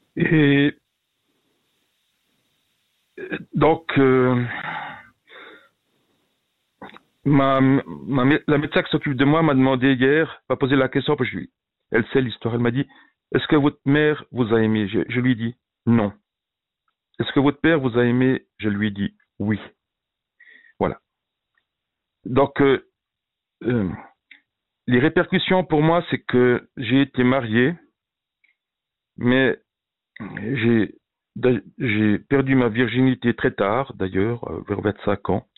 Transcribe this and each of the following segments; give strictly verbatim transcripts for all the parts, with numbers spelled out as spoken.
Et donc, euh, ma, ma, la médecin qui s'occupe de moi m'a demandé hier, m'a posé la question, parce que je lui, elle sait l'histoire, elle m'a dit, est-ce que votre mère vous a aimé? Je, je lui ai dit, non. Est-ce que votre père vous a aimé? Je lui ai dit, oui. Voilà. Donc, euh, euh, les répercussions pour moi, c'est que j'ai été marié, mais j'ai, j'ai perdu ma virginité très tard, d'ailleurs, vers vingt-cinq ans.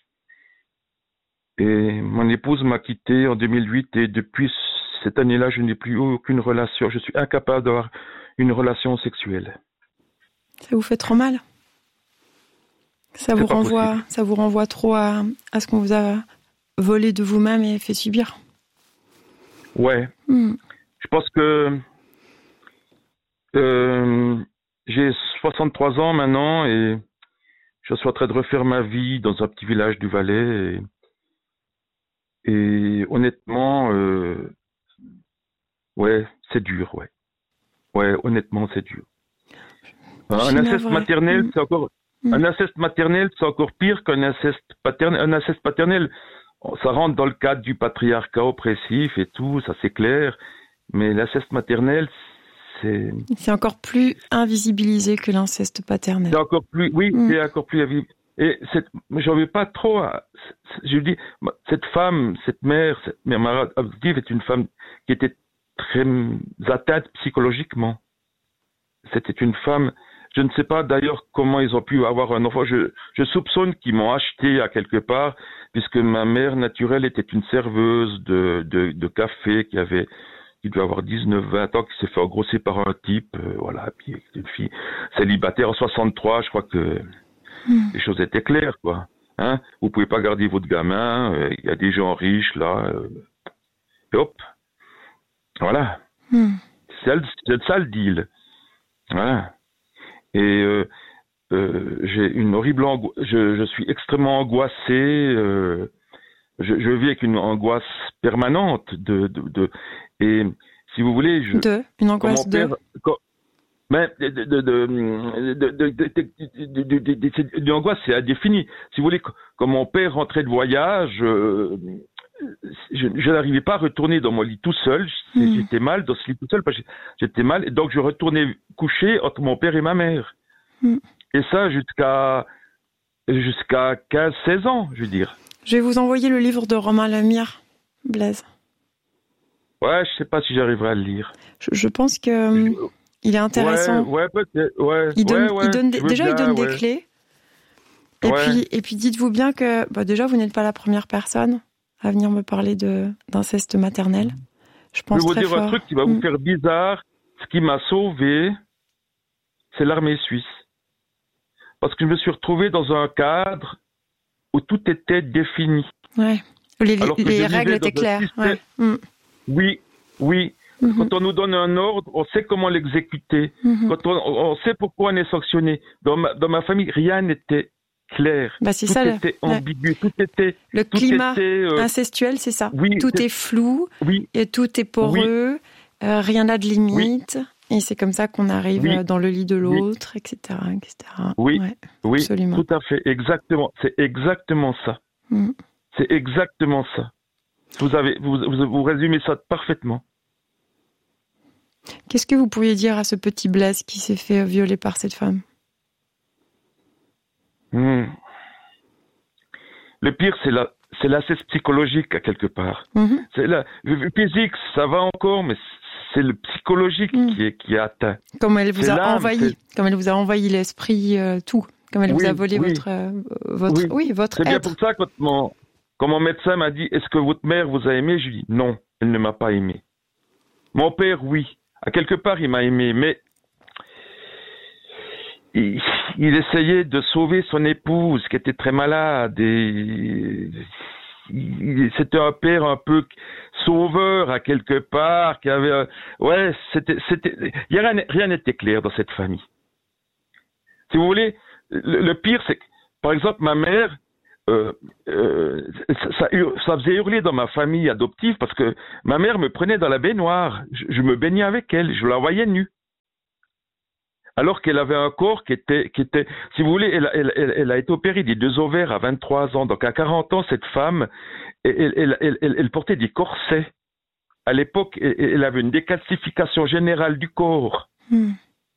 Et mon épouse m'a quitté en deux mille huit et depuis cette année-là, je n'ai plus aucune relation. Je suis incapable d'avoir une relation sexuelle. Ça vous fait trop mal? Ça vous renvoie, possible. ça vous renvoie trop à, à ce qu'on vous a volé de vous-même et fait subir? Ouais. Hmm. Je pense que euh, j'ai soixante-trois ans maintenant et je suis en train de refaire ma vie dans un petit village du Valais. Et, et honnêtement, euh, ouais, c'est dur, ouais. Ouais, honnêtement, c'est dur. Un inceste maternel, mmh. c'est encore mmh. un inceste maternel, c'est encore pire qu'un inceste paternel. Un inceste paternel, ça rentre dans le cadre du patriarcat oppressif et tout, ça c'est clair. Mais l'inceste maternel, c'est c'est encore plus invisibilisé que l'inceste paternel. C'est encore plus, oui, mmh. c'est encore plus invisibilisé. Et cette, j'en veux pas trop. À, je dis, cette femme, cette mère, cette mère adoptive est une femme qui était très atteinte psychologiquement. C'était une femme. Je ne sais pas d'ailleurs comment ils ont pu avoir un enfant. Je, je soupçonne qu'ils m'ont acheté à quelque part, puisque ma mère naturelle était une serveuse de, de, de café qui avait, qui devait avoir dix-neuf vingt ans, qui s'est fait engrosser par un type, euh, voilà, puis une fille célibataire en soixante-trois, je crois que mmh. les choses étaient claires, quoi. Hein, vous pouvez pas garder votre gamin, il euh, y a des gens riches là, euh, et hop, voilà. Mmh. C'est, c'est ça le deal. Voilà. Et euh, euh, j'ai une horrible angoisse. Je, je suis extrêmement angoissé. Euh, je, je vis avec une angoisse permanente de, de, de et si vous voulez, je, de une angoisse de. Mais de de de de de de de de angoisse c'est indéfini. Si vous voulez, quand mon père rentrait de voyage, euh, je, je n'arrivais pas à retourner dans mon lit tout seul. Mmh. J'étais mal dans ce lit tout seul parce que j'étais mal. Et donc je retournais coucher entre mon père et ma mère. Mmh. Et ça jusqu'à jusqu'à quinze seize ans, je veux dire. Je vais vous envoyer le livre de Romain Lemire, Blaise. Ouais, je sais pas si j'arriverai à le lire. Je, je pense que je... il est intéressant. Ouais, ouais, peut-être. Ouais, il donne, ouais, ouais, il donne des, déjà, bien, il donne ouais. des clés. Et ouais. puis, et puis, dites-vous bien que, bah, déjà, vous n'êtes pas la première personne à venir me parler de d'inceste maternel. Je pense Je vais vous très dire fort. un truc qui va mmh. vous faire bizarre. Ce qui m'a sauvé, c'est l'armée suisse. Parce que je me suis retrouvé dans un cadre où tout était défini. Ouais. Les, les règles étaient claires. Ouais. Mmh. Oui, oui. Mmh. Quand on nous donne un ordre, on sait comment l'exécuter. Mmh. Quand on, on sait pourquoi on est sanctionné. Dans ma, dans ma famille, rien n'était clair. Bah, c'est tout ça, était le... ambigu. Ouais. Tout était. Le tout climat était, euh... incestuel, c'est ça. Oui, tout c'est... est flou. Oui. Et tout est poreux. Oui. Euh, rien n'a de limite. Oui. Et c'est comme ça qu'on arrive oui. dans le lit de l'autre, oui. et cetera, et cetera. Oui, ouais, oui, absolument. Tout à fait, exactement. C'est exactement ça. Mm. C'est exactement ça. Vous avez, vous, vous, vous résumez ça parfaitement. Qu'est-ce que vous pourriez dire à ce petit Blaise qui s'est fait violer par cette femme? mm. Le pire, c'est la, c'est l'inceste psychologique à quelque part. Mm-hmm. C'est la, le physique, ça va encore, mais c'est le psychologique mmh. qui est qui est atteint. Comme elle vous c'est a l'âme, envahi, c'est... comme elle vous a envahi l'esprit, euh, tout. Comme elle oui, vous a volé oui. votre, euh, votre, oui, oui votre c'est être. bien pour ça que quand mon, quand mon médecin m'a dit, est-ce que votre mère vous a aimé? Je lui ai dit, non, elle ne m'a pas aimé. Mon père, oui, à quelque part, il m'a aimé, mais il, il essayait de sauver son épouse qui était très malade et c'était un père un peu sauveur à quelque part qui avait euh, ouais c'était c'était il y a rien rien n'était clair dans cette famille. Si vous voulez, le, le pire c'est que par exemple ma mère euh, euh, ça, ça faisait hurler dans ma famille adoptive parce que ma mère me prenait dans la baignoire, je, je me baignais avec elle, je la voyais nue. Alors qu'elle avait un corps qui était, qui était, si vous voulez, elle, elle, elle, elle a été opérée des deux ovaires à vingt-trois ans. Donc à quarante ans, cette femme, elle, elle, elle, elle, elle portait des corsets. À l'époque, elle, elle avait une décalcification générale du corps. Mm.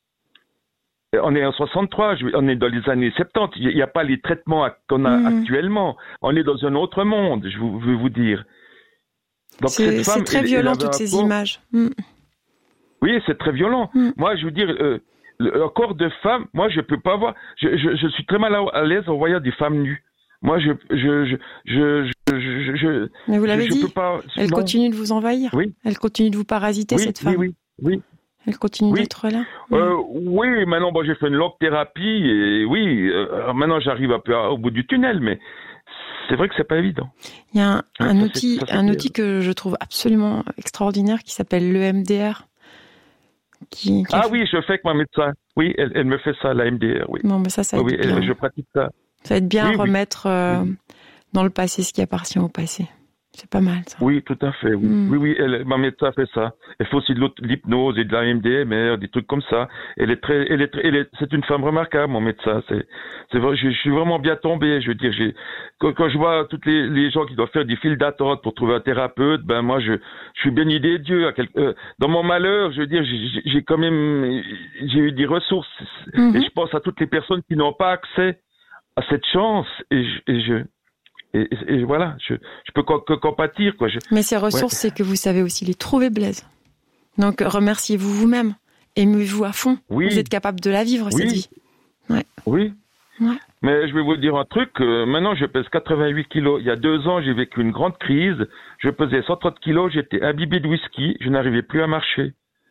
On est en soixante-trois, on est dans les années soixante-dix. Il n'y a pas les traitements qu'on a mmh. actuellement. On est dans un autre monde, je veux vous dire. Donc, c'est, cette femme, c'est très elle, violent, elle toutes ces corps... images. Mmh. Oui, c'est très violent. Mmh. Moi, je veux dire, euh, le, un corps de femme, moi, je ne peux pas voir. Je, je, je suis très mal à l'aise en voyant des femmes nues. Moi, je... je, je, je, je, je Mais vous l'avez je, dit, je peux pas... elle non. continue de vous envahir. Oui. Elle continue de vous parasiter, oui, cette femme. Oui, oui, oui. Elle continue oui. d'être là. Euh, oui, maintenant bon, j'ai fait une longue thérapie et oui, euh, maintenant j'arrive un peu au bout du tunnel, mais c'est vrai que c'est pas évident. Il y a un, un ça, outil, ça, un outil que je trouve absolument extraordinaire qui s'appelle l'E M D R. Qui, qui ah fait... oui, je fais avec ma médecin. Oui, elle, elle me fait ça, la M D R. Oui. Bon, mais ça, ça oui, aide bien. Oui, je pratique ça. Ça aide bien oui, à remettre oui. Euh, oui. dans le passé ce qui appartient au passé. C'est pas mal, ça. Oui, tout à fait. Oui, mm. oui, oui elle, ma médecin fait ça. Elle fait aussi de l'hypnose et de la M D M R, des trucs comme ça. Elle est très, elle est, très, elle est, c'est une femme remarquable, mon médecin. C'est, c'est vrai, je, je suis vraiment bien tombé. Je veux dire, j'ai, quand, quand je vois toutes les, les gens qui doivent faire des files d'attente pour trouver un thérapeute, ben moi, je, je suis béni des dieux. À quel, euh, dans mon malheur, je veux dire, j'ai, j'ai quand même, j'ai eu des ressources. Mm-hmm. Et je pense à toutes les personnes qui n'ont pas accès à cette chance. Et je, et je Et, et, et voilà, je, je peux que compatir, quoi. Je... Mais ces ressources, ouais. c'est que vous savez aussi les trouver, Blaise. Donc, remerciez-vous vous-même. Aimez-vous à fond. Oui. Vous êtes capable de la vivre, oui. cette vie. Ouais. Oui. Ouais. Mais je vais vous dire un truc. Euh, maintenant, je pèse quatre-vingt-huit kilos. Il y a deux ans, j'ai vécu une grande crise. Je pesais cent trente kilos. J'étais imbibé de whisky. Je n'arrivais plus à marcher.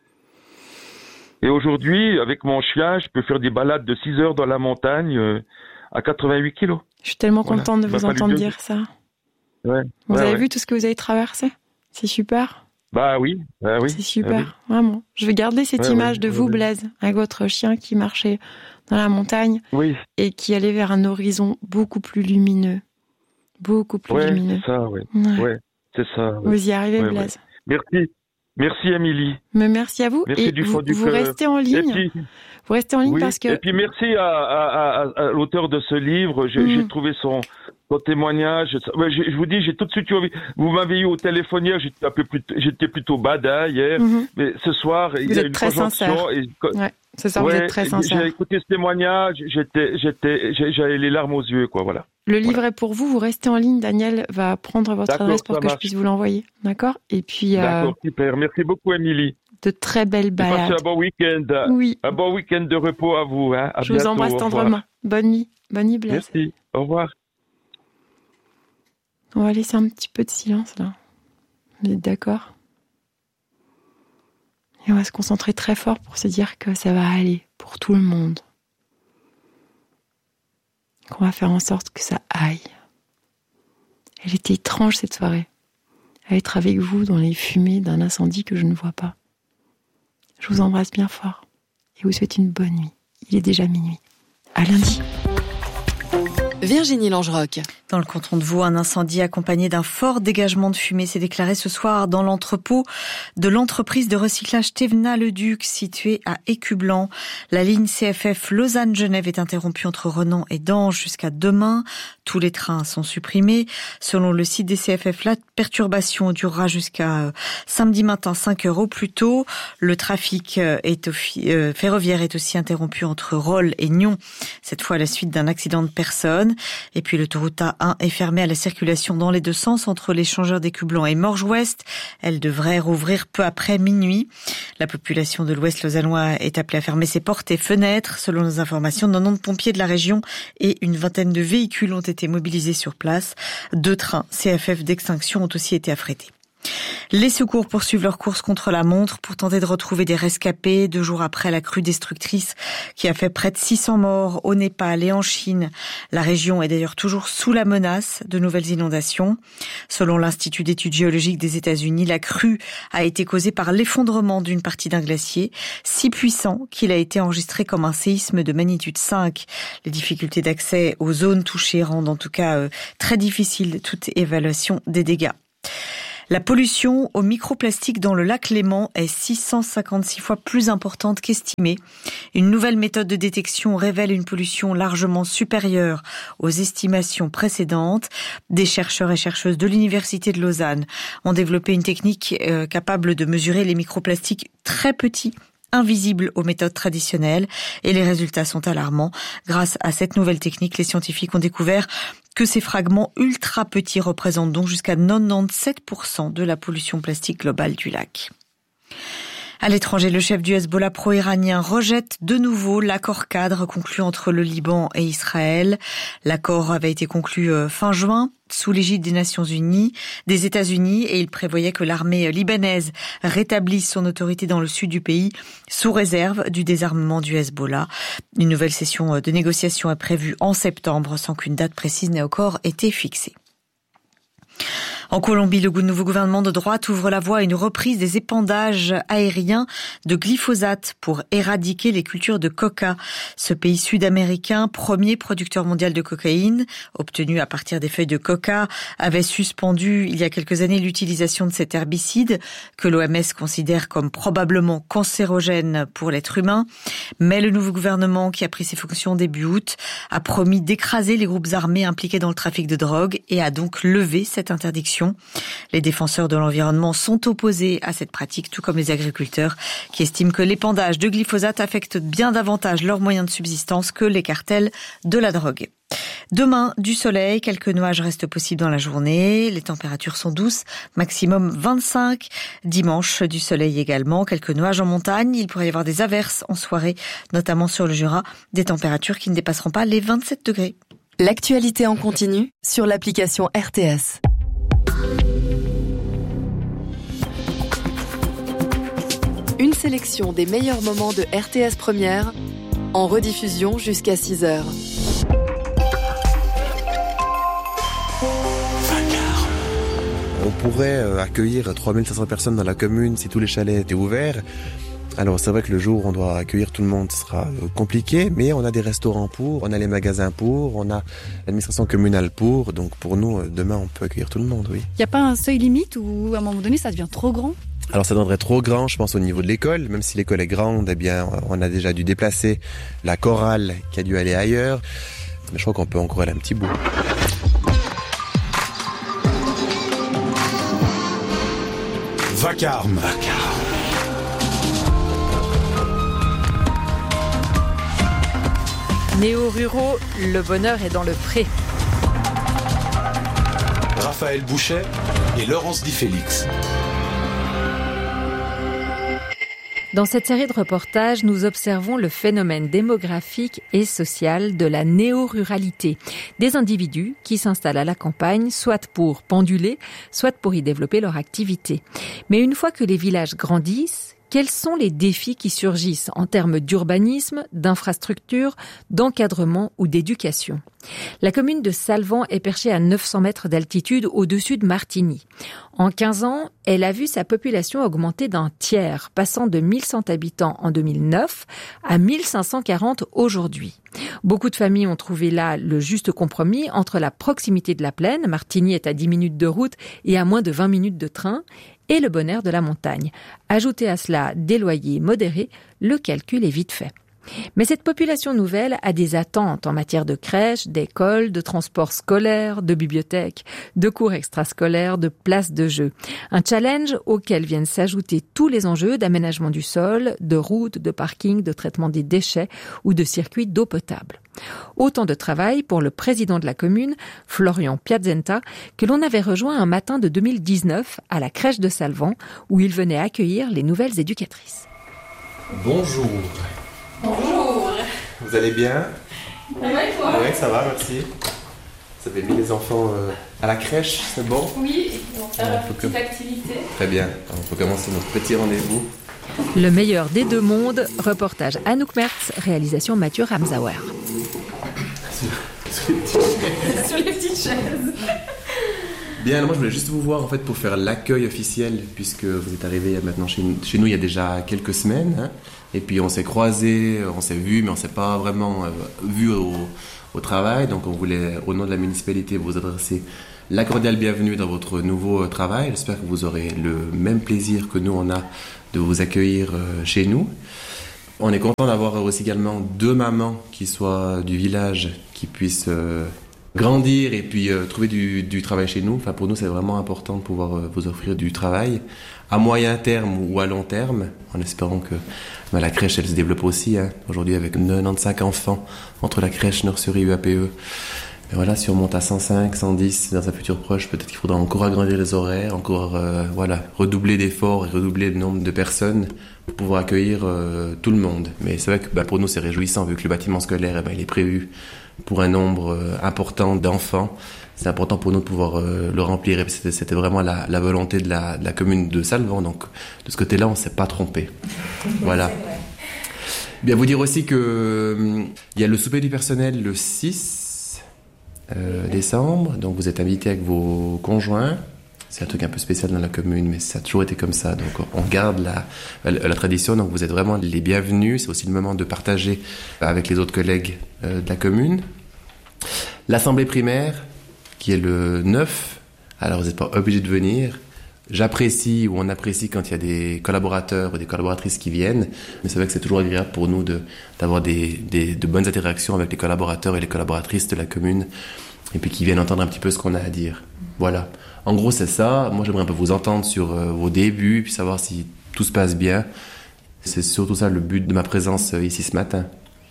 Et aujourd'hui, avec mon chien, je peux faire des balades de six heures dans la montagne euh, à quatre-vingt-huit kilos. Je suis tellement voilà. contente de vous entendre dire ça. Ouais. Vous ouais, avez ouais. vu tout ce que vous avez traversé ? C'est super. Bah oui, bah oui. C'est super, bah oui. vraiment. Je vais garder cette ouais, image ouais, de vous, ouais. Blaise, avec votre chien qui marchait dans la montagne oui. et qui allait vers un horizon beaucoup plus lumineux. Beaucoup plus ouais, lumineux. C'est ça, oui. Ouais. Ouais, c'est ça. Ouais. Vous y arrivez, ouais, Blaise. Ouais. Merci. Merci, Émilie. Mais merci à vous. Merci et du vous, fond du vous cœur. restez en ligne. Puis, vous restez en ligne oui, parce que... Et puis merci à, à, à, à l'auteur de ce livre. J'ai, mmh. j'ai trouvé son, son témoignage. Ouais, je, je vous dis, j'ai tout de suite eu envie. Vous m'avez eu au téléphone hier. J'étais un peu plus, j'étais plutôt bada hier. Mmh. Mais ce soir, vous il y a êtes une très sincère. Et, ouais. Ce soir, ouais, vous êtes très sincère. J'ai écouté ce témoignage. J'étais, j'étais, j'avais les larmes aux yeux, quoi. Voilà. Le livre voilà. est pour vous. Vous restez en ligne. Daniel va prendre votre D'accord, adresse pour que marche. je puisse vous l'envoyer. D'accord ? Et puis. D'accord, euh... super. Merci beaucoup, Émilie. De très belles balades. Passez un bon week-end. Oui. Un bon week-end de repos à vous. Hein. À je bientôt, vous embrasse tendrement. Bonne nuit. Bonne nuit, Blaise. Merci. Au revoir. On va laisser un petit peu de silence, là. Vous êtes d'accord ? Et on va se concentrer très fort pour se dire que ça va aller pour tout le monde. Qu'on va faire en sorte que ça aille. Elle était étrange, cette soirée. À être avec vous dans les fumées d'un incendie que je ne vois pas. Je vous embrasse bien fort et vous souhaite une bonne nuit. Il est déjà minuit. À lundi. Virginie Langerock. Dans le canton de Vaud, un incendie accompagné d'un fort dégagement de fumée s'est déclaré ce soir dans l'entrepôt de l'entreprise de recyclage Thévenat-le-Duc, située à Écublanc. La ligne C F F Lausanne-Genève est interrompue entre Renan et Dange jusqu'à demain. Tous les trains sont supprimés. Selon le site des C F F, la perturbation durera jusqu'à samedi matin cinq heures au plus tôt. Le trafic est offi- euh, ferroviaire est aussi interrompu entre Rolle et Nyon, cette fois à la suite d'un accident de personne. Et puis l'autoroute A un est fermée à la circulation dans les deux sens entre l'échangeur d'Écublanc et Morges-Ouest. Elle devrait rouvrir peu après minuit. La population de l'Ouest lausannois est appelée à fermer ses portes et fenêtres. Selon nos informations, quatre-vingt-dix pompiers de la région et une vingtaine de véhicules ont été mobilisés sur place. Deux trains C F F d'extinction ont aussi été affrétés. Les secours poursuivent leur course contre la montre pour tenter de retrouver des rescapés deux jours après la crue destructrice qui a fait près de six cents morts au Népal et en Chine. La région est d'ailleurs toujours sous la menace de nouvelles inondations. Selon l'Institut d'études géologiques des États-Unis, la crue a été causée par l'effondrement d'une partie d'un glacier si puissant qu'il a été enregistré comme un séisme de magnitude cinq. Les difficultés d'accès aux zones touchées rendent en tout cas euh, très difficile toute évaluation des dégâts. La pollution au microplastique dans le lac Léman est six cent cinquante-six fois plus importante qu'estimée. Une nouvelle méthode de détection révèle une pollution largement supérieure aux estimations précédentes. Des chercheurs et chercheuses de l'Université de Lausanne ont développé une technique euh, capable de mesurer les microplastiques très petits, invisibles aux méthodes traditionnelles, et les résultats sont alarmants. Grâce à cette nouvelle technique, les scientifiques ont découvert que ces fragments ultra petits représentent donc jusqu'à quatre-vingt-dix-sept pour cent de la pollution plastique globale du lac. À l'étranger, le chef du Hezbollah pro-iranien rejette de nouveau l'accord cadre conclu entre le Liban et Israël. L'accord avait été conclu fin juin sous l'égide des Nations Unies, des États-Unis, et il prévoyait que l'armée libanaise rétablisse son autorité dans le sud du pays sous réserve du désarmement du Hezbollah. Une nouvelle session de négociation est prévue en septembre sans qu'une date précise n'ait encore été fixée. En Colombie, le nouveau gouvernement de droite ouvre la voie à une reprise des épandages aériens de glyphosate pour éradiquer les cultures de coca. Ce pays sud-américain, premier producteur mondial de cocaïne, obtenu à partir des feuilles de coca, avait suspendu il y a quelques années l'utilisation de cet herbicide que l'O M S considère comme probablement cancérogène pour l'être humain. Mais le nouveau gouvernement, qui a pris ses fonctions début août, a promis d'écraser les groupes armés impliqués dans le trafic de drogue et a donc levé cette interdiction. Les défenseurs de l'environnement sont opposés à cette pratique, tout comme les agriculteurs qui estiment que l'épandage de glyphosate affecte bien davantage leurs moyens de subsistance que les cartels de la drogue. Demain, du soleil, quelques nuages restent possibles dans la journée. Les températures sont douces, maximum vingt-cinq. Dimanche, du soleil également, quelques nuages en montagne. Il pourrait y avoir des averses en soirée, notamment sur le Jura, des températures qui ne dépasseront pas les vingt-sept degrés. L'actualité en continu sur l'application R T S. Une sélection des meilleurs moments de R T S Première, en rediffusion jusqu'à six heures. On pourrait accueillir trois mille cinq cents personnes dans la commune si tous les chalets étaient ouverts. Alors c'est vrai que le jour où on doit accueillir tout le monde sera compliqué, mais on a des restaurants pour, on a les magasins pour, on a l'administration communale pour, donc pour nous, demain on peut accueillir tout le monde, oui. Il n'y a pas un seuil limite où à un moment donné ça devient trop grand ? Alors ça deviendrait trop grand, je pense, au niveau de l'école. Même si l'école est grande, eh bien, on a déjà dû déplacer la chorale qui a dû aller ailleurs. Mais je crois qu'on peut encore aller un petit bout. Vacarme. Vacarme. Néo-ruraux, le bonheur est dans le pré. Raphaël Bouchet et Laurence Di Félix. Dans cette série de reportages, nous observons le phénomène démographique et social de la néo-ruralité. Des individus qui s'installent à la campagne, soit pour penduler, soit pour y développer leur activité. Mais une fois que les villages grandissent, quels sont les défis qui surgissent en termes d'urbanisme, d'infrastructure, d'encadrement ou d'éducation ? La commune de Salvan est perchée à neuf cents mètres d'altitude au-dessus de Martigny. En quinze ans, elle a vu sa population augmenter d'un tiers, passant de mille cent habitants en deux mille neuf à mille cinq cent quarante aujourd'hui. Beaucoup de familles ont trouvé là le juste compromis entre la proximité de la plaine, Martigny est à dix minutes de route et à moins de vingt minutes de train, et le bon air de la montagne. Ajoutez à cela des loyers modérés, le calcul est vite fait. Mais cette population nouvelle a des attentes en matière de crèches, d'écoles, de transports scolaires, de bibliothèques, de cours extrascolaires, de places de jeux. Un challenge auquel viennent s'ajouter tous les enjeux d'aménagement du sol, de routes, de parkings, de traitement des déchets ou de circuits d'eau potable. Autant de travail pour le président de la commune, Florian Piazzenta, que l'on avait rejoint un matin de deux mille dix-neuf à la crèche de Salvan, où il venait accueillir les nouvelles éducatrices. Bonjour. Bonjour. Vous allez bien ? Ça va et toi ? Oui, ça va, merci. Vous avez mis les enfants euh, à la crèche, c'est bon ? Oui, on va faire Ouais, une faut petite que... activité. Très bien, on peut commencer notre petit rendez-vous. Le meilleur des deux mondes, reportage Anouk Mertz, réalisation Mathieu Ramsauer. Sur les petites chaises. Sur les petites chaises. Bien, alors moi je voulais juste vous voir en fait pour faire l'accueil officiel, puisque vous êtes arrivé maintenant chez nous, chez nous il y a déjà quelques semaines. Hein, et puis on s'est croisés, on s'est vus, mais on ne s'est pas vraiment euh, vus au, au travail. Donc on voulait, au nom de la municipalité, vous adresser la cordiale bienvenue dans votre nouveau travail. J'espère que vous aurez le même plaisir que nous on a de vous accueillir chez nous. On est content d'avoir aussi également deux mamans qui soient du village, qui puissent euh, grandir et puis euh, trouver du, du travail chez nous. Enfin, pour nous, c'est vraiment important de pouvoir euh, vous offrir du travail à moyen terme ou à long terme, en espérant que bah, la crèche, elle se développe aussi. Hein. Aujourd'hui, avec quatre-vingt-quinze enfants entre la crèche, nurserie, U A P E. Mais voilà, si on monte à cent cinq, cent dix dans un futur proche, peut-être qu'il faudra encore agrandir les horaires, encore euh, voilà, redoubler d'efforts et redoubler le nombre de personnes pour pouvoir accueillir euh, tout le monde. Mais c'est vrai que bah, pour nous, c'est réjouissant, vu que le bâtiment scolaire, eh ben, il est prévu pour un nombre euh, important d'enfants. C'est important pour nous de pouvoir euh, le remplir. Et c'était, c'était vraiment la, la volonté de la, de la commune de Salvan. Donc, de ce côté-là, on ne s'est pas trompé. Voilà. Bien vous dire aussi que euh, il y a le souper du personnel le six Euh, décembre, donc vous êtes invités avec vos conjoints. C'est un truc un peu spécial dans la commune, mais ça a toujours été comme ça, donc on garde la, la, la tradition, donc vous êtes vraiment les bienvenus. C'est aussi le moment de partager avec les autres collègues euh, de la commune. L'assemblée primaire, qui est le neuf, alors vous n'êtes pas obligés de venir. J'apprécie ou on apprécie quand il y a des collaborateurs ou des collaboratrices qui viennent, mais c'est vrai que c'est toujours agréable pour nous de, d'avoir des, des, de bonnes interactions avec les collaborateurs et les collaboratrices de la commune, et puis qui viennent entendre un petit peu ce qu'on a à dire. Voilà. En gros, c'est ça. Moi, j'aimerais un peu vous entendre sur euh, vos débuts, puis savoir si tout se passe bien. C'est surtout ça le but de ma présence euh, ici ce matin.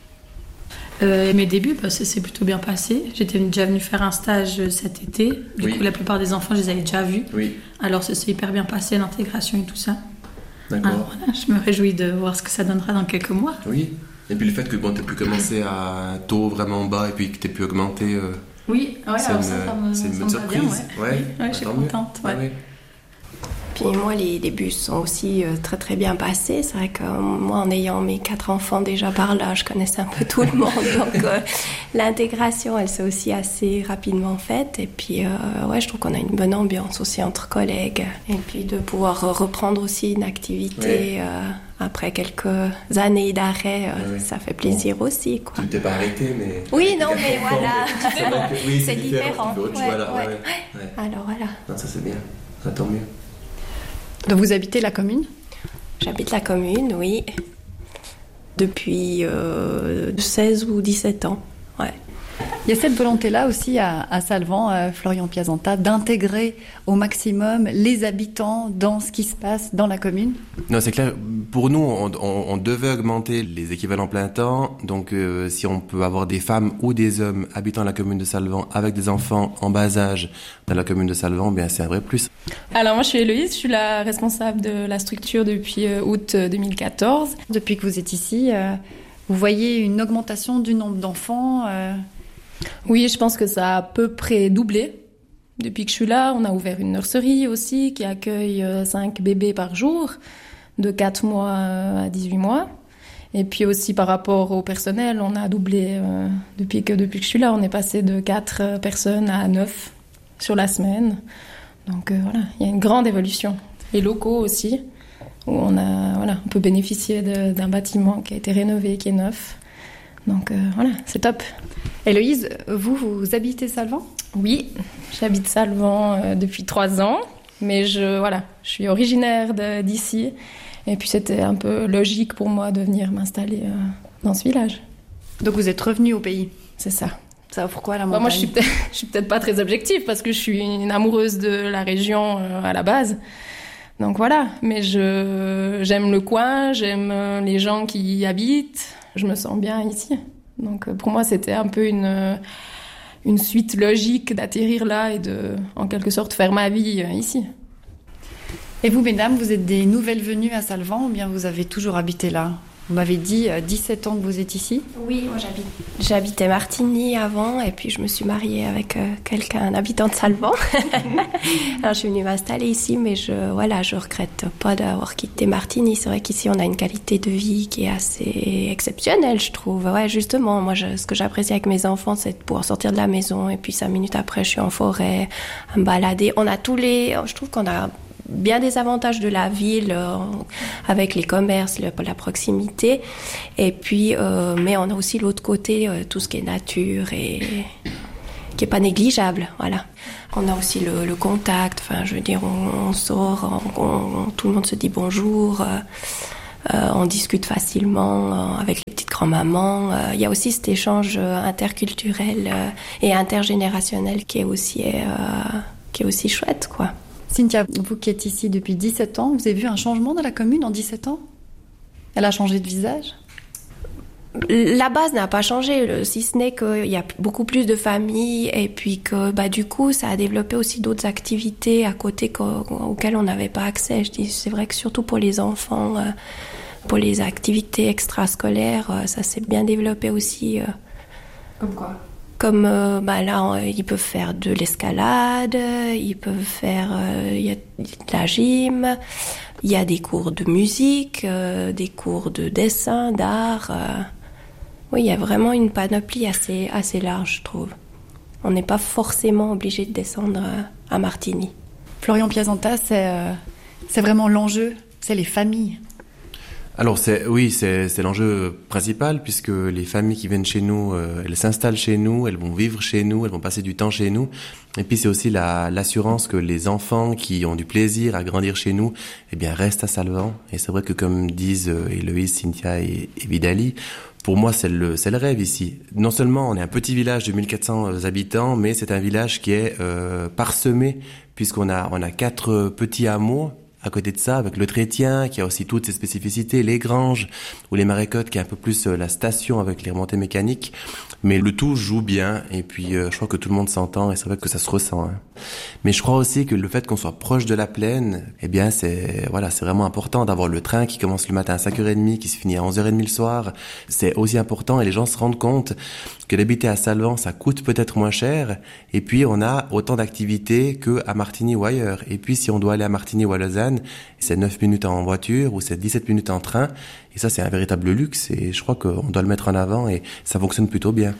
Euh, mes débuts, bah, ça s'est plutôt bien passé. J'étais déjà venue faire un stage cet été. Du oui. coup, la plupart des enfants, je les avais déjà vus. Oui. Alors, ça s'est hyper bien passé, l'intégration et tout ça. D'accord. Alors, voilà, je me réjouis de voir ce que ça donnera dans quelques mois. Oui. Et puis le fait que bon, tu aies pu commencer à un taux vraiment bas et puis que tu aies pu augmenter. Euh, oui, ouais, c'est, alors une, ça, ça me, c'est une ça bonne me va surprise. bien, ouais. Ouais. Oui, ouais, je suis contente. Ouais. Ouais. Puis moi, les débuts sont aussi euh, très très bien passés. C'est vrai que euh, moi, en ayant mes quatre enfants déjà par là, je connaissais un peu tout le monde. Donc euh, l'intégration, elle s'est aussi assez rapidement faite. Et puis, euh, ouais, je trouve qu'on a une bonne ambiance aussi entre collègues. Et puis de pouvoir euh, reprendre aussi une activité ouais. euh, après quelques années d'arrêt, euh, ouais. ça fait plaisir bon. aussi. Quoi. Tu ne t'es pas arrêté, mais... Oui, non, mais voilà. C'est, que, oui, c'est, c'est différent. différent. Ouais, voilà, ouais. Ouais, ouais. Alors voilà. Non, ça c'est bien. Ça, tant mieux. Donc vous habitez la commune ? J'habite la commune, oui. Depuis euh, seize ou dix-sept ans. Ouais. Il y a cette volonté-là aussi à, à Salvan, à Florian Piazanta, d'intégrer au maximum les habitants dans ce qui se passe dans la commune. Non, c'est clair. Pour nous, on, on, on devait augmenter les équivalents plein temps. Donc, euh, si on peut avoir des femmes ou des hommes habitant la commune de Salvan avec des enfants en bas âge dans la commune de Salvan, bien c'est un vrai plus. Alors moi, je suis Héloïse, je suis la responsable de la structure depuis euh, août deux mille quatorze. Depuis que vous êtes ici, euh, vous voyez une augmentation du nombre d'enfants euh... Oui, je pense que ça a à peu près doublé. Depuis que je suis là, on a ouvert une nurserie aussi qui accueille cinq bébés par jour, de quatre mois à dix-huit mois. Et puis aussi par rapport au personnel, on a doublé euh, depuis, que, depuis que je suis là. On est passé de quatre personnes à neuf sur la semaine. Donc euh, voilà, il y a une grande évolution. Les locaux aussi, où on, a, voilà, on peut bénéficier de, d'un bâtiment qui a été rénové, qui est neuf. Donc euh, voilà, c'est top. Héloïse, vous, vous habitez Salvan ? Oui, j'habite Salvan euh, depuis trois ans, mais je, voilà, je suis originaire de, d'ici, et puis c'était un peu logique pour moi de venir m'installer euh, dans ce village. Donc vous êtes revenue au pays ? C'est ça. Ça, pourquoi la montagne ? Bah, moi, je suis, peut-être, je suis peut-être pas très objective, parce que je suis une amoureuse de la région euh, à la base. Donc voilà, mais je, j'aime le coin, j'aime les gens qui y habitent, je me sens bien ici. Donc pour moi, c'était un peu une, une suite logique d'atterrir là et de, en quelque sorte, faire ma vie ici. Et vous, mesdames, vous êtes des nouvelles venues à Salvan ou bien vous avez toujours habité là ? Vous m'avez dit euh, dix-sept ans que vous êtes ici ? Oui, moi j'habite. J'habitais Martigny avant et puis je me suis mariée avec euh, quelqu'un, un habitant de Salvan. Alors je suis venue m'installer ici, mais je voilà, je regrette pas d'avoir quitté Martigny. C'est vrai qu'ici on a une qualité de vie qui est assez exceptionnelle, je trouve. Ouais, justement, moi je, ce que j'apprécie avec mes enfants, c'est de pouvoir sortir de la maison et puis cinq minutes après je suis en forêt, à me balader. On a tous les, je trouve qu'on a bien des avantages de la ville euh, avec les commerces, le, la proximité, et puis euh, mais on a aussi l'autre côté, euh, tout ce qui est nature et qui est pas négligeable, voilà. On a aussi le, le contact, enfin, je veux dire, on, on sort, on, on, tout le monde se dit bonjour, euh, euh, on discute facilement euh, avec les petites grand-mamans. Euh, il y a aussi cet échange interculturel euh, et intergénérationnel qui est aussi, euh, qui est aussi chouette, quoi. Cynthia, vous qui êtes ici depuis dix-sept ans, vous avez vu un changement dans la commune en dix-sept ans ? Elle a changé de visage ? La base n'a pas changé, si ce n'est qu'il y a beaucoup plus de familles et puis que bah, du coup ça a développé aussi d'autres activités à côté auxquelles on n'avait pas accès. Je dis, c'est vrai que surtout pour les enfants, pour les activités extrascolaires, ça s'est bien développé aussi. Comme quoi ? Comme euh, bah là, ils peuvent faire de l'escalade, ils peuvent faire euh, y a de la gym, il y a des cours de musique, euh, des cours de dessin, d'art. Euh. Oui, il y a vraiment une panoplie assez, assez large, je trouve. On n'est pas forcément obligé de descendre à Martigny. Florian Piasenta, c'est, euh, c'est vraiment l'enjeu, c'est les familles. Alors c'est oui, c'est c'est l'enjeu principal puisque les familles qui viennent chez nous, euh, elles s'installent chez nous, elles vont vivre chez nous, elles vont passer du temps chez nous. Et puis c'est aussi la l'assurance que les enfants qui ont du plaisir à grandir chez nous, eh bien restent à Salvan. Et c'est vrai que comme disent euh, Héloïse, Cynthia et, et Vidali, pour moi c'est le c'est le rêve ici. Non seulement on est un petit village de mille quatre cents habitants, mais c'est un village qui est euh, parsemé puisqu'on a on a quatre petits hameaux. À côté de ça, avec le Trétien, qui a aussi toutes ses spécificités, les Granges, ou les Marécottes, qui est un peu plus euh, la station avec les remontées mécaniques. Mais le tout joue bien, et puis euh, je crois que tout le monde s'entend, et c'est vrai que ça se ressent. Hein. Mais je crois aussi que le fait qu'on soit proche de la plaine, eh bien, c'est voilà, c'est vraiment important d'avoir le train qui commence le matin à cinq heures trente, qui se finit à onze heures trente le soir. C'est aussi important, et les gens se rendent compte que d'habiter à Salvan, ça coûte peut-être moins cher, et puis on a autant d'activités qu'à Martigny ou ailleurs. Et puis si on doit aller à Martigny ou à Lausanne, c'est neuf minutes en voiture ou c'est dix-sept minutes en train. Et ça, c'est un véritable luxe. Et je crois qu'on doit le mettre en avant et ça fonctionne plutôt bien.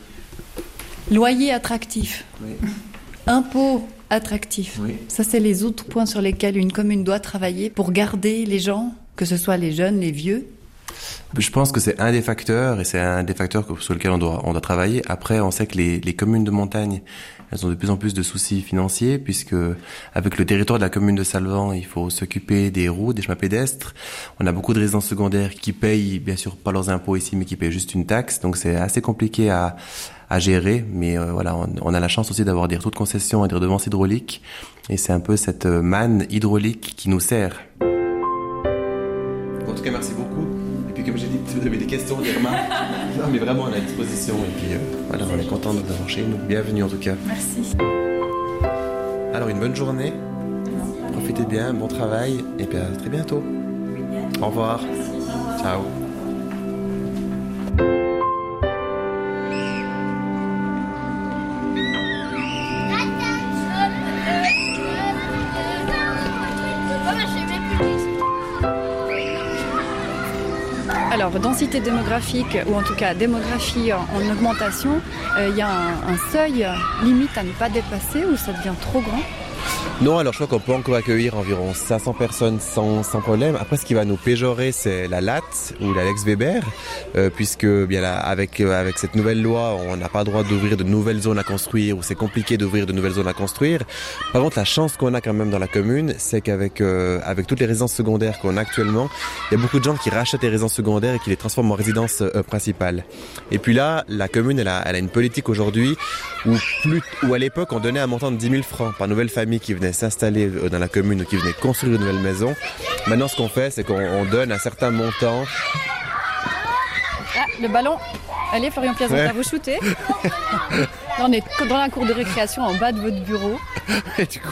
Loyer attractif. Oui. Impôt attractif. Oui. Ça, c'est les autres points sur lesquels une commune doit travailler pour garder les gens, que ce soit les jeunes, les vieux. Je pense que c'est un des facteurs et c'est un des facteurs sur lesquels on doit, on doit travailler. Après, on sait que les, les communes de montagne, elles ont de plus en plus de soucis financiers puisque avec le territoire de la commune de Salvan, il faut s'occuper des routes, des chemins pédestres. On a beaucoup de résidences secondaires qui payent bien sûr pas leurs impôts ici, mais qui payent juste une taxe. Donc c'est assez compliqué à, à gérer. Mais euh, voilà, on, on a la chance aussi d'avoir des retours de concession et des redevances hydrauliques. Et c'est un peu cette manne hydraulique qui nous sert. En tout cas, merci beaucoup. Comme j'ai dit, si vous avez des questions, des remarques, non, mais vraiment à la disposition. Et puis euh, voilà, on est content de vous avoir chez nous. Bienvenue en tout cas. Merci. Alors une bonne journée. Profitez bien, bon travail. Et puis à très bientôt. Au revoir. Ciao. Alors, densité démographique, ou en tout cas démographie en, en augmentation, il euh, y a un, un seuil limite à ne pas dépasser ou ça devient trop grand ? Non, alors je crois qu'on peut encore accueillir environ cinq cents personnes sans, sans problème. Après, ce qui va nous péjorer, c'est la L A T ou la Lex Weber, euh, puisque bien là, avec, euh, avec cette nouvelle loi, on n'a pas le droit d'ouvrir de nouvelles zones à construire ou c'est compliqué d'ouvrir de nouvelles zones à construire. Par contre, la chance qu'on a quand même dans la commune, c'est qu'avec euh, avec toutes les résidences secondaires qu'on a actuellement, il y a beaucoup de gens qui rachètent les résidences secondaires et qui les transforment en résidences euh, principales. Et puis là, la commune, elle a, elle a une politique aujourd'hui où, plus, où à l'époque, on donnait un montant de dix mille francs par nouvelle famille qui venait s'installer dans la commune ou qui venait construire une nouvelle maison. Maintenant, ce qu'on fait, c'est qu'on on donne un certain montant. Ah, le ballon. Allez, Florian Piasenta, ouais. Vous shootez. Là, on est dans la cour de récréation en bas de votre bureau. Et du coup...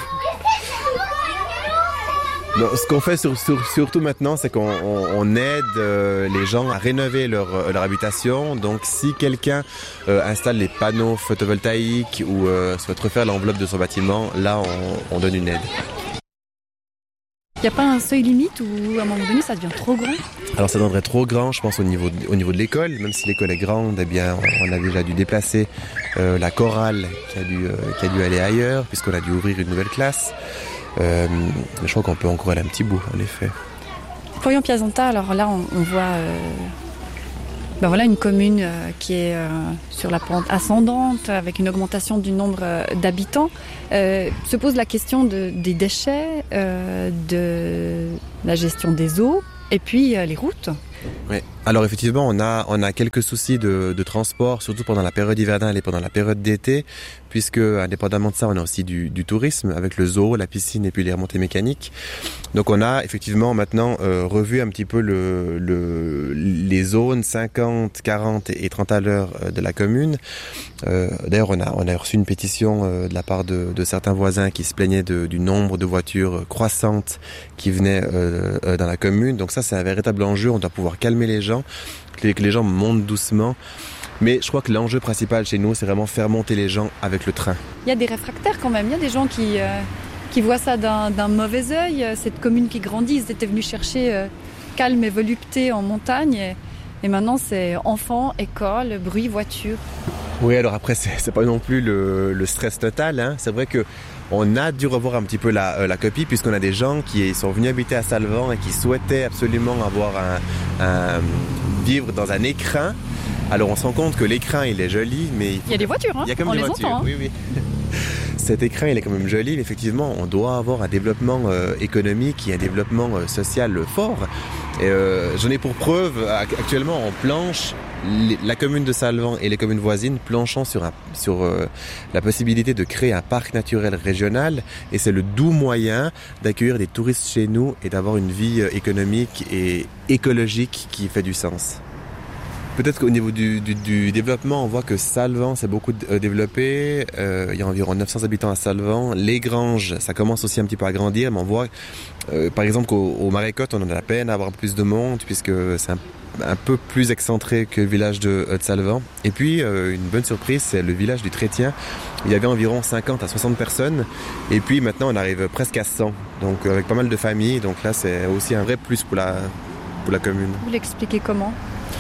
Non, ce qu'on fait sur, sur, surtout maintenant, c'est qu'on on, on aide euh, les gens à rénover leur, euh, leur habitation. Donc, si quelqu'un euh, installe les panneaux photovoltaïques ou euh, souhaite refaire l'enveloppe de son bâtiment, là, on, on donne une aide. Il n'y a pas un seuil limite où, à un moment donné, ça devient trop grand ? Alors, ça deviendrait trop grand, je pense, au niveau de, au niveau de l'école. Même si l'école est grande, eh bien, on, on a déjà dû déplacer euh, la chorale qui a dû, euh, qui a dû aller ailleurs, puisqu'on a dû ouvrir une nouvelle classe. Euh, je crois qu'on peut encore aller un petit bout, en effet. Florian Piasenta, alors là, on, on voit euh, Ben voilà une commune euh, qui est euh, sur la pente ascendante, avec une augmentation du nombre euh, d'habitants. Euh, se pose la question de, des déchets, euh, de la gestion des eaux, et puis euh, les routes. Oui. Alors effectivement, on a on a quelques soucis de, de transport, surtout pendant la période hivernale et pendant la période d'été, puisque indépendamment de ça, on a aussi du, du tourisme avec le zoo, la piscine et puis les remontées mécaniques. Donc on a effectivement maintenant euh, revu un petit peu le, le les zones cinquante, quarante et trente à l'heure de la commune. Euh, d'ailleurs, on a on a reçu une pétition euh, de la part de, de certains voisins qui se plaignaient de, du nombre de voitures croissantes qui venaient euh, euh, dans la commune. Donc ça, c'est un véritable enjeu. On doit pouvoir calmer les gens, que les, que les gens montent doucement. Mais je crois que l'enjeu principal chez nous, c'est vraiment faire monter les gens avec le train. Il y a des réfractaires quand même, il y a des gens qui, euh, qui voient ça d'un, d'un mauvais œil. Cette commune qui grandit, ils étaient venus chercher euh, calme et volupté en montagne. Et, et maintenant, c'est enfants, école, bruit, voiture. Oui, alors après, c'est, c'est pas non plus le, le stress total. Hein. C'est vrai que on a dû revoir un petit peu la, euh, la copie, puisqu'on a des gens qui sont venus habiter à Salvan et qui souhaitaient absolument avoir un, un, vivre dans un écrin. Alors on se rend compte que l'écrin il est joli, mais il, faut... il y a des voitures, hein. Il y a comme on des les voitures. entend. Hein. Oui, oui. Cet écrin il est quand même joli, mais effectivement on doit avoir un développement euh, économique et un développement euh, social fort. Et, euh, j'en ai pour preuve actuellement en planche les, la commune de Salvan et les communes voisines planchant sur, un, sur euh, la possibilité de créer un parc naturel régional, et c'est le doux moyen d'accueillir des touristes chez nous et d'avoir une vie économique et écologique qui fait du sens. Peut-être qu'au niveau du, du, du développement, on voit que Salvan s'est beaucoup euh, développé. Euh, il y a environ neuf cents habitants à Salvan. Les Granges, ça commence aussi un petit peu à grandir, mais on voit, euh, par exemple, qu'au au Marécotte, on a la peine à avoir plus de monde, puisque c'est un, un peu plus excentré que le village de, de Salvan. Et puis, euh, une bonne surprise, c'est le village du Trétien. Il y avait environ cinquante à soixante personnes. Et puis, maintenant, on arrive presque à cent. Donc, avec pas mal de familles. Donc là, c'est aussi un vrai plus pour la, pour la commune. Vous l'expliquez comment ?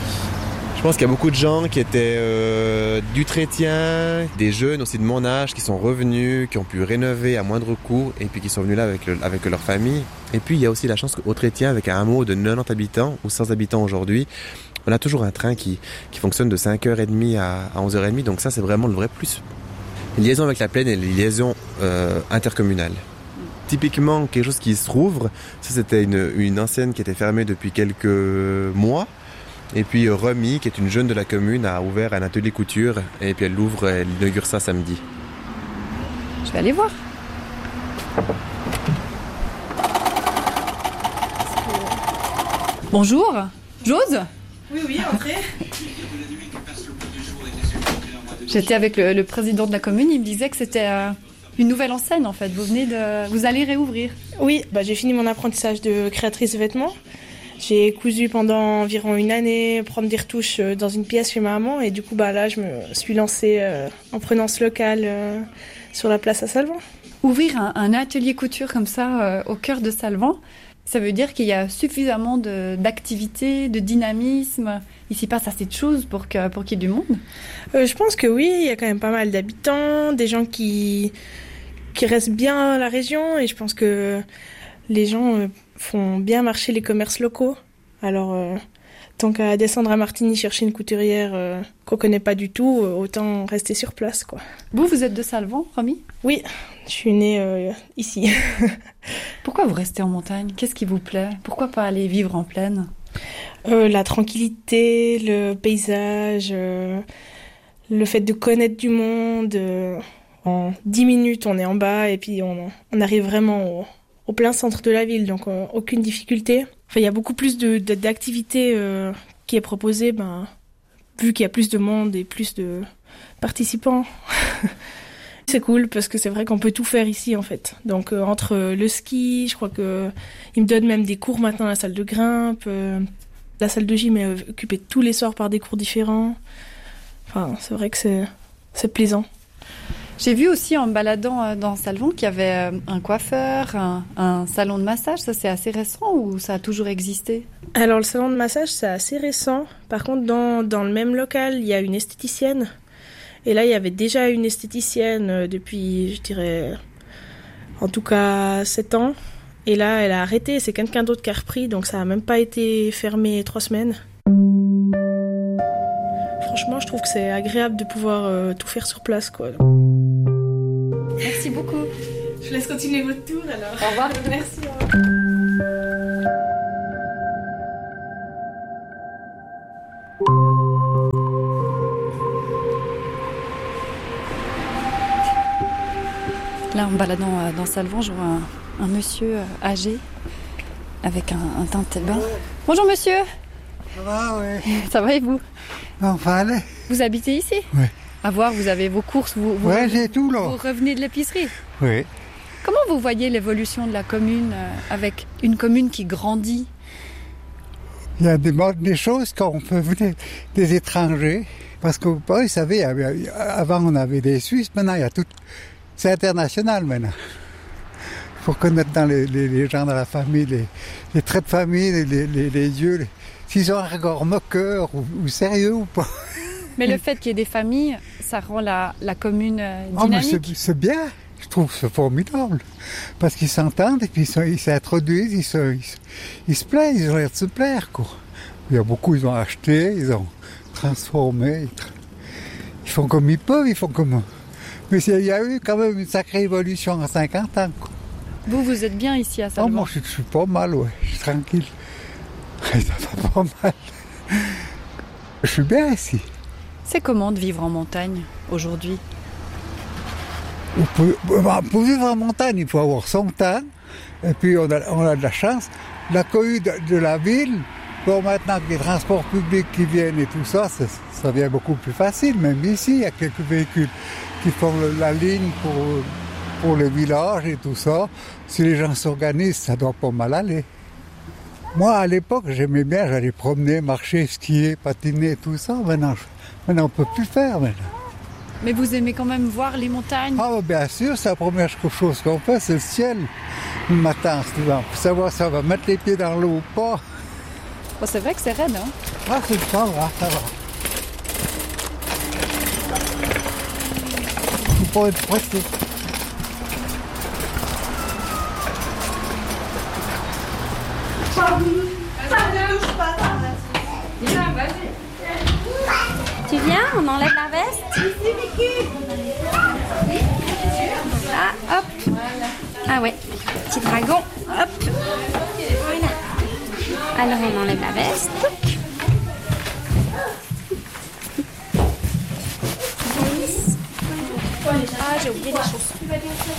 Je pense qu'il y a beaucoup de gens qui étaient euh, du Trétien, des jeunes aussi de mon âge qui sont revenus, qui ont pu rénover à moindre coût et puis qui sont venus là avec, le, avec leur famille. Et puis il y a aussi la chance qu'au Trétien, avec un hameau de quatre-vingt-dix habitants ou cent habitants aujourd'hui, on a toujours un train qui, qui fonctionne de cinq heures trente à, à onze heures trente. Donc ça, c'est vraiment le vrai plus. Les liaisons avec la plaine et les liaisons euh, intercommunales. Typiquement, quelque chose qui se rouvre, ça c'était une, une enseigne qui était fermée depuis quelques mois. Et puis Romy, qui est une jeune de la commune, a ouvert un atelier couture. Et puis elle l'ouvre, elle inaugure ça samedi. Je vais aller voir. Bonjour, Jose ? Oui, oui, entrez. J'étais avec le, le président de la commune, il me disait que c'était euh, une nouvelle enseigne en fait. Vous venez de, vous allez réouvrir. Oui, bah, j'ai fini mon apprentissage de créatrice de vêtements. J'ai cousu pendant environ une année, prendre des retouches dans une pièce chez ma maman. Et du coup, bah, là, je me suis lancée euh, en prenant ce local euh, sur la place à Salvan. Ouvrir un, un atelier couture comme ça euh, au cœur de Salvan, ça veut dire qu'il y a suffisamment de, d'activité, de dynamisme. Il s'y passe assez de choses pour, que, pour qu'il y ait du monde. euh, Je pense que oui, il y a quand même pas mal d'habitants, des gens qui, qui restent bien à la région. Et je pense que les gens euh, font bien marcher les commerces locaux. Alors, euh, tant qu'à descendre à Martigny chercher une couturière euh, qu'on connaît pas du tout, euh, autant rester sur place, quoi. Vous, vous êtes de Salvan, Romy ? Oui, je suis née euh, ici. Pourquoi vous restez en montagne ? Qu'est-ce qui vous plaît ? Pourquoi pas aller vivre en plaine ? euh, La tranquillité, le paysage, euh, le fait de connaître du monde. Euh, en dix minutes, on est en bas et puis on, on arrive vraiment au... au plein centre de la ville, donc euh, aucune difficulté. Enfin, il y a beaucoup plus de, de, d'activités euh, qui est proposée, ben, vu qu'il y a plus de monde et plus de participants. C'est cool parce que c'est vrai qu'on peut tout faire ici en fait. Donc euh, entre le ski, je crois que ils me donnent même des cours maintenant à la salle de grimpe. Euh, la salle de gym est occupée tous les soirs par des cours différents. Enfin, c'est vrai que c'est, c'est plaisant. J'ai vu aussi en me baladant dans Salvan qu'il y avait un coiffeur, un, un salon de massage. Ça, c'est assez récent ou ça a toujours existé ? Alors, le salon de massage, c'est assez récent. Par contre, dans, dans le même local, il y a une esthéticienne. Et là, il y avait déjà une esthéticienne depuis, je dirais, en tout cas, sept ans. Et là, elle a arrêté. C'est quelqu'un d'autre qui a repris. Donc, ça n'a même pas été fermé trois semaines. Franchement, je trouve que c'est agréable de pouvoir euh, tout faire sur place, quoi. Merci beaucoup. Je vous laisse continuer votre tour alors. Au revoir. Merci. Là, en me baladant dans Salvan, je vois un, un monsieur âgé avec un, un teint de bain. Bonjour monsieur. Ça va, oui. Ça va et vous? Enfin, allez. Vous habitez ici? Oui. À voir, vous avez vos courses, vous, vous, ouais, j'ai tout là. Vous revenez de l'épicerie? Oui. Comment vous voyez l'évolution de la commune euh, avec une commune qui grandit? Il y a des, des choses quand on peut venir des étrangers. Parce que vous savez, avant on avait des Suisses, maintenant il y a tout. C'est international maintenant. Il faut connaître dans les, les, les gens de la famille, les, les traits de famille, les, les, les, les yeux, les, s'ils ont un regard moqueur ou, ou sérieux ou pas. Mais le fait qu'il y ait des familles, ça rend la, la commune dynamique. Oh, mais c'est, c'est bien, je trouve que c'est formidable. Parce qu'ils s'entendent et puis ils, sont, ils s'introduisent, ils se, ils, ils se plaisent, ils ont l'air de se plaire, quoi. Il y a beaucoup, ils ont acheté, ils ont transformé. Ils font comme ils peuvent, ils font comme... Mais il y a eu quand même une sacrée évolution en cinquante ans, quoi. Vous, vous êtes bien ici à Salvan? Oh, moi, je, je suis pas mal, ouais. Je suis tranquille. Ça va pas mal. Je suis bien ici. C'est comment de vivre en montagne aujourd'hui? Pour, pour vivre en montagne, il faut avoir son temps. Et puis, on a, on a de la chance. La cohue de, de la ville, bon, maintenant que les transports publics qui viennent et tout ça, ça, ça devient beaucoup plus facile. Même ici, il y a quelques véhicules qui font le, la ligne pour, pour le village et tout ça. Si les gens s'organisent, ça doit pas mal aller. Moi, à l'époque, j'aimais bien, j'allais promener, marcher, skier, patiner, tout ça. Maintenant, je, maintenant on ne peut plus faire maintenant. Mais vous aimez quand même voir les montagnes? Ah, bien sûr, c'est la première chose qu'on fait, c'est le ciel. Le matin, souvent, pour savoir si on va mettre les pieds dans l'eau ou pas. Bon, c'est vrai que c'est raide, hein? Ah, c'est ça va, ça va. Il faut pas être pressé. Tu viens, on enlève la veste? Ah, hop. Ah ouais, petit dragon, hop. Voilà. Alors on enlève la veste. Ah, j'ai oublié des choses.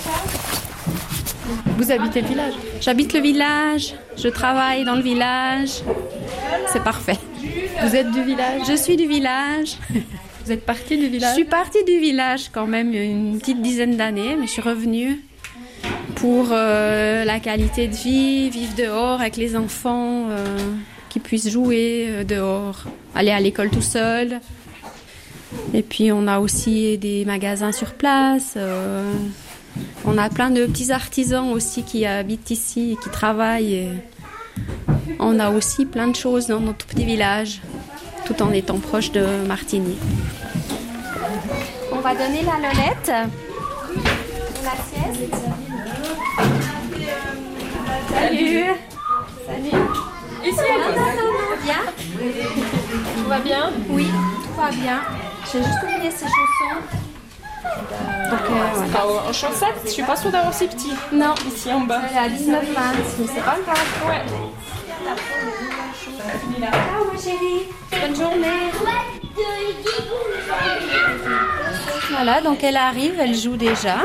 Vous habitez le village? J'habite le village, je travaille dans le village. C'est parfait. Vous êtes du village? Je suis du village. Vous êtes partie du village? Je suis partie du village quand même une petite dizaine d'années, mais je suis revenue pour euh, la qualité de vie, vivre dehors avec les enfants, euh, qui puissent jouer euh, dehors, aller à l'école tout seul. Et puis on a aussi des magasins sur place. Euh, on a plein de petits artisans aussi qui habitent ici et qui travaillent. Et on a aussi plein de choses dans notre petit village, tout en étant proche de Martigny. On va donner la lolette. La sieste. Salut. Salut. Ici, non, non, non, viens. Tout va bien? Oui, tout va bien. J'ai juste oublié ces chaussons. Donc, euh, voilà. En chaussettes, je suis pas sûre d'avoir si petit. Non, ici en bas. Elle est à dix-neuf vingt, mais c'est pas grave. Ouais. Ciao ma chérie. Bonne journée. Voilà, donc elle arrive, elle joue déjà.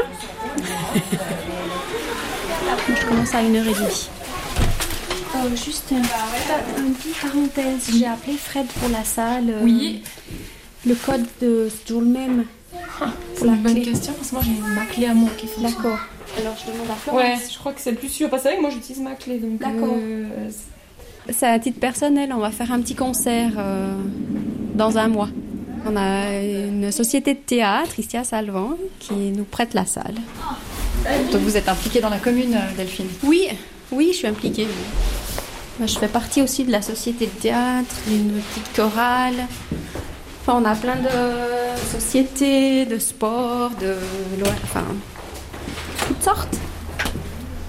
Je commence à une heure et demie. Oh, juste une, une petite parenthèse. J'ai appelé Fred pour la salle. Oui. Le code, de, c'est toujours le même. Ah, c'est une bonne question parce que moi j'ai ma clé à moi qui fonctionne. D'accord. Alors je demande à Florence. Ouais, je crois que c'est le plus sûr. Parce que moi j'utilise ma clé. Donc, d'accord. Euh, c'est à titre personnel, on va faire un petit concert euh, dans un mois. On a une société de théâtre ici à Salvan qui nous prête la salle. Donc vous êtes impliquée dans la commune, Delphine? Oui, oui, je suis impliquée. Je fais partie aussi de la société de théâtre, d'une petite chorale. Enfin, on a plein de sociétés, de sports, de... Enfin, toutes sortes.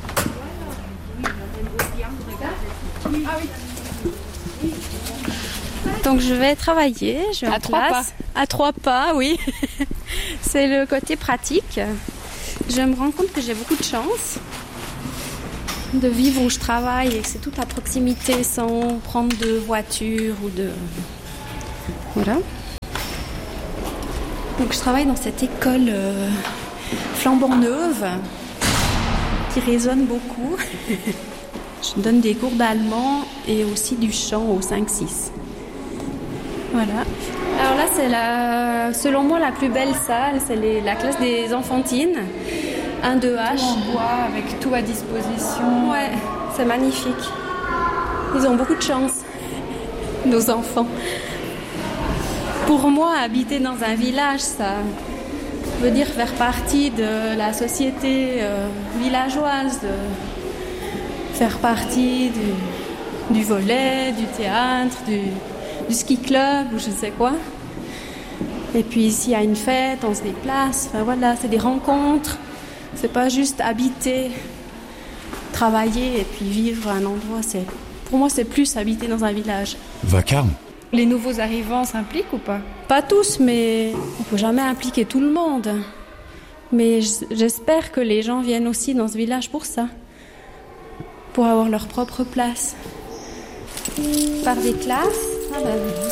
Ah oui. Donc je vais travailler, je vais à en trois classe. Pas. À trois pas, oui. C'est le côté pratique. Je me rends compte que j'ai beaucoup de chance de vivre où je travaille et que c'est tout à proximité sans prendre de voiture ou de... Voilà. Donc je travaille dans cette école euh, flambant neuve qui résonne beaucoup. Je donne des cours d'allemand et aussi du chant au cinq six. Voilà. Alors là, c'est la, selon moi la plus belle salle, c'est les, la classe des enfantines. un deux H. Tout en bois, avec tout à disposition. Ouais, c'est magnifique. Ils ont beaucoup de chance, nos enfants. Pour moi, habiter dans un village, ça veut dire faire partie de la société euh, villageoise, de faire partie du, du volley, du théâtre, du, du ski club ou je ne sais quoi. Et puis s'il y a une fête, on se déplace. Enfin voilà, c'est des rencontres. C'est pas juste habiter, travailler et puis vivre à un endroit. C'est, pour moi, c'est plus habiter dans un village. Vacarme. Les nouveaux arrivants s'impliquent ou pas ? Pas tous, mais on peut jamais impliquer tout le monde. Mais j'espère que les gens viennent aussi dans ce village pour ça, pour avoir leur propre place. Par des classes. Ah ben voilà.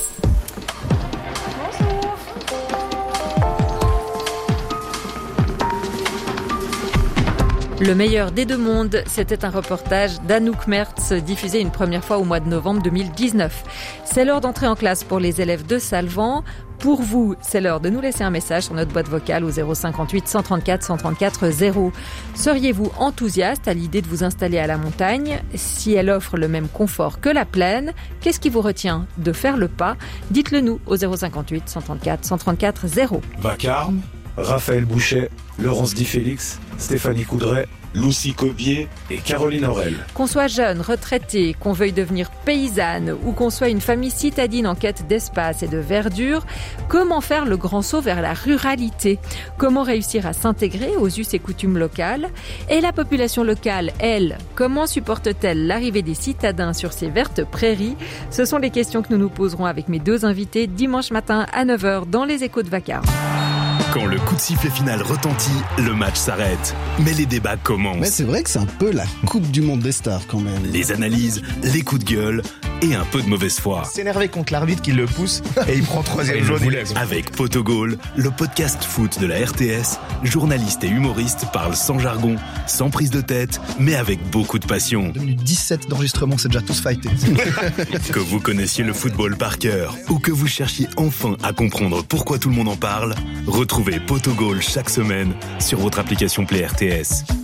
Le meilleur des deux mondes, c'était un reportage d'Anouk Mertz, diffusé une première fois au mois de novembre deux mille dix-neuf. C'est l'heure d'entrer en classe pour les élèves de Salvan. Pour vous, c'est l'heure de nous laisser un message sur notre boîte vocale au zéro cinquante-huit cent trente-quatre cent trente-quatre zéro. Seriez-vous enthousiaste à l'idée de vous installer à la montagne ? Si elle offre le même confort que la plaine, qu'est-ce qui vous retient de faire le pas ? Dites-le nous au zéro cinquante-huit cent trente-quatre cent trente-quatre zéro. Vacarme, Raphaël Bouchet, Laurence Di Félix, Stéphanie Coudray, Lucie Cobier et Caroline Aurel. Qu'on soit jeune, retraité, qu'on veuille devenir paysanne ou qu'on soit une famille citadine en quête d'espace et de verdure, comment faire le grand saut vers la ruralité ? Comment réussir à s'intégrer aux us et coutumes locales ? Et la population locale, elle, comment supporte-t-elle l'arrivée des citadins sur ces vertes prairies ? Ce sont les questions que nous nous poserons avec mes deux invités dimanche matin à neuf heures dans les Échos de Vacarme. Quand le coup de sifflet final retentit, le match s'arrête. Mais les débats commencent. Mais c'est vrai que c'est un peu la Coupe du Monde des stars quand même. Les analyses, les coups de gueule et un peu de mauvaise foi. S'énerver contre l'arbitre qui le pousse et il prend troisième jaune. Avec Potogol, le podcast foot de la R T S, journalistes et humoristes parlent sans jargon, sans prise de tête, mais avec beaucoup de passion. deux minutes dix-sept d'enregistrement, c'est déjà tous fighté. Que vous connaissiez le football par cœur ou que vous cherchiez enfin à comprendre pourquoi tout le monde en parle, retrouvez Potogol chaque semaine sur votre application Play R T S.